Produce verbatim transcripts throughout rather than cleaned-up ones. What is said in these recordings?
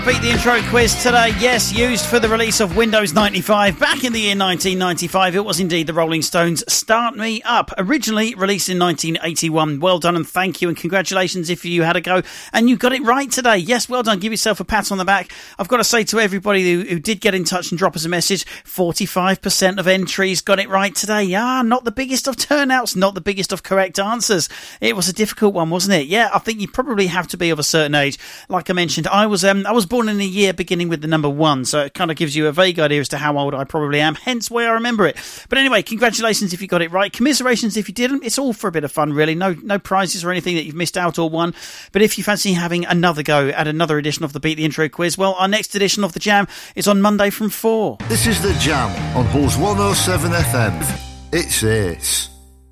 Beat the intro quiz today, yes, used for the release of Windows ninety-five back in the year nineteen ninety-five. It was indeed the Rolling Stones' Start Me Up, originally released in nineteen eighty-one. Well done and thank you and congratulations if you had a go and you got it right today. Yes, well done, give yourself a pat on the back. I've got to say to everybody who, who did get in touch and drop us a message, forty-five percent of entries got it right today. Ah, not the biggest of turnouts, not the biggest of correct answers. It was a difficult one, wasn't it? Yeah, I think you probably have to be of a certain age. Like I mentioned, I was um, I was born in a year beginning with the number one, so it kind of gives you a vague idea as to how old I probably am, hence why I remember it. But anyway, congratulations if you got it right, commiserations if you didn't. It's all for a bit of fun, really. No no prizes or anything that you've missed out or won. But if you fancy having another go at another edition of the Beat the Intro quiz, well, our next edition of the Jam is on Monday from four. This is the Jam on Pulse one oh seven F M. It's Ace.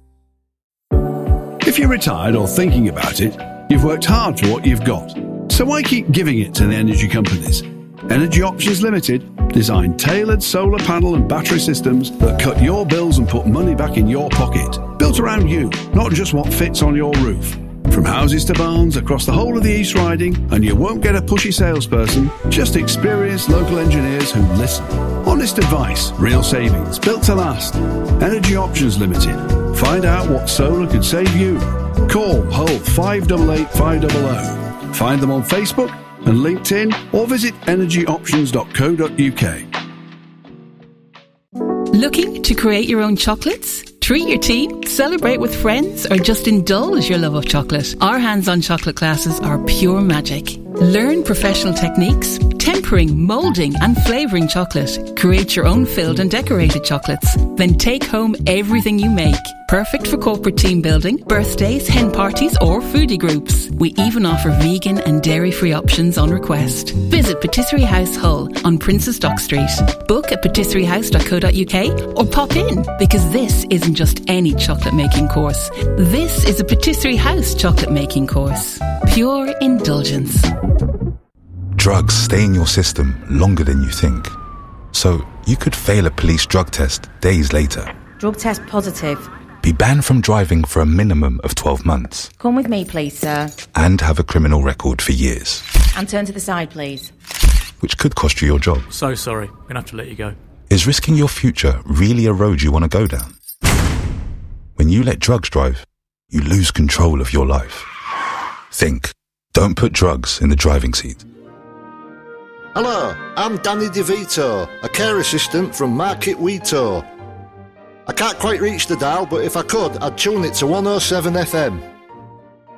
If you're retired or thinking about it, you've worked hard for what you've got. So why keep giving it to the energy companies? Energy Options Limited design tailored solar panel and battery systems that cut your bills and put money back in your pocket. Built around you, not just what fits on your roof. From houses to barns across the whole of the East Riding, and you won't get a pushy salesperson, just experienced local engineers who listen. Honest advice, real savings, built to last. Energy Options Limited. Find out what solar could save you. Call Hull five eight eight five hundred. Find them on Facebook and LinkedIn or visit energy options dot co dot uk. Looking to create your own chocolates? Treat your team, celebrate with friends, or just indulge your love of chocolate? Our hands-on chocolate classes are pure magic. Learn professional techniques, tempering, moulding and flavouring chocolate. Create your own filled and decorated chocolates. Then take home everything you make. Perfect for corporate team building, birthdays, hen parties or foodie groups. We even offer vegan and dairy-free options on request. Visit Patisserie House Hull on Princess Dock Street. Book at patisserie house dot co dot uk or pop in, because this isn't just any chocolate making course. This is a Patisserie House chocolate making course. Pure indulgence. Drugs stay in your system longer than you think. So you could fail a police drug test days later. Drug test positive. Be banned from driving for a minimum of twelve months. Come with me, please, sir. And have a criminal record for years. And turn to the side, please. Which could cost you your job. So sorry, I'm going to have to let you go. Is risking your future really a road you want to go down? When you let drugs drive, you lose control of your life. Think. Don't put drugs in the driving seat. Hello, I'm Danny DeVito, a care assistant from Market Weeto. I can't quite reach the dial, but if I could, I'd tune it to one oh seven F M.